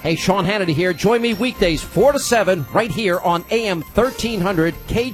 Hey, Sean Hannity here. Join me weekdays 4 to 7 right here on AM 1300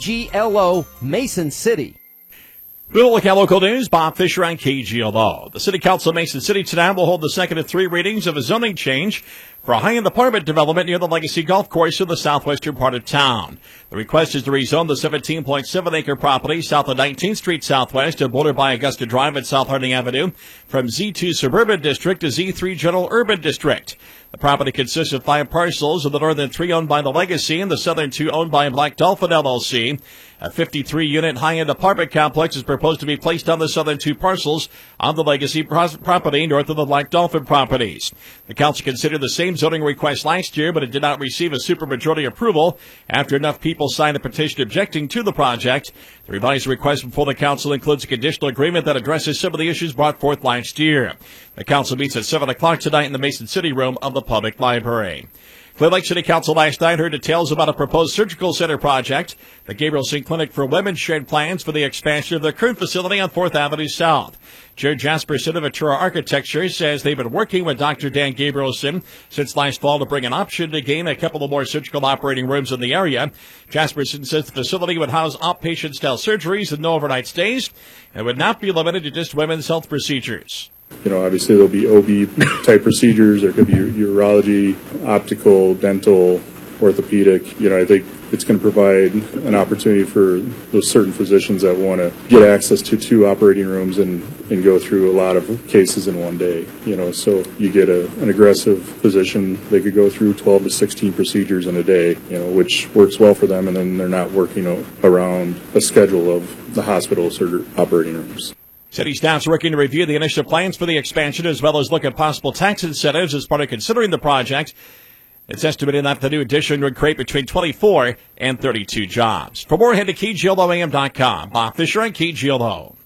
KGLO, Mason City. We'll look at local news. Bob Fisher on KGLO. The City Council of Mason City tonight will hold the second of three readings of a zoning change for a high-end apartment development near the Legacy Golf Course in the southwestern part of town. The request is to rezone the 17.7-acre property south of 19th Street Southwest and bordered by Augusta Drive and South Harding Avenue from Z2 Suburban District to Z3 General Urban District. The property consists of 5 parcels, with the northern 3 owned by the Legacy and the southern 2 owned by Black Dolphin LLC. A 53-unit high-end apartment complex is proposed to be placed on the southern 2 parcels on the Legacy property north of the Black Dolphin properties. The council considered the same zoning request last year, but it did not receive a supermajority approval after enough people signed a petition objecting to the project. The revised request before the council includes a conditional agreement that addresses some of the issues brought forth last year. The council meets at 7 o'clock tonight in the Mason City room of the Public Library. Clear Lake City Council last night heard details about a proposed surgical center project. The Gabrielson Clinic for Women shared plans for the expansion of their current facility on 4th Avenue South. Jared Jasperson of Ventura Architecture says they've been working with Dr. Dan Gabrielson since last fall to bring an option to gain a couple of more surgical operating rooms in the area. Jasperson says the facility would house outpatient-style surgeries and no overnight stays and would not be limited to just women's health procedures. Obviously there'll be OB-type procedures. There could be urology, optical, dental, orthopedic. I think it's going to provide an opportunity for those certain physicians that want to get access to 2 operating rooms and go through a lot of cases in one day. So you get an aggressive physician, they could go through 12 to 16 procedures in a day, which works well for them, and then they're not working around a schedule of the hospital's operating rooms. City staff's working to review the initial plans for the expansion as well as look at possible tax incentives as part of considering the project. It's estimated that the new addition would create between 24 and 32 jobs. For more, head to KGLOAM.com. Bob Fisher on KGLO.